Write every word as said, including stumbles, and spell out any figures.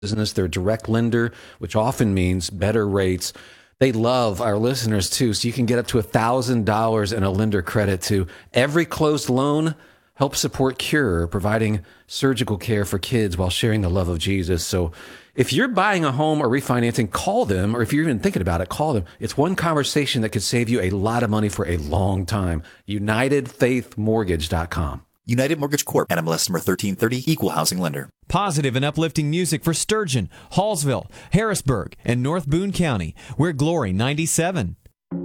business. They're a direct lender, which often means better rates. They love our listeners, too, so you can get up to one thousand dollars in a lender credit to every closed loan. Help support Cure, providing surgical care for kids while sharing the love of Jesus. So if you're buying a home or refinancing, call them, or if you're even thinking about it, call them. It's one conversation that could save you a lot of money for a long time. United Faith Mortgage dot com. United Mortgage Corp. N M L S number thirteen thirty, Equal Housing Lender. Positive and uplifting music for Sturgeon, Hallsville, Harrisburg, and North Boone County. We're Glory ninety-seven.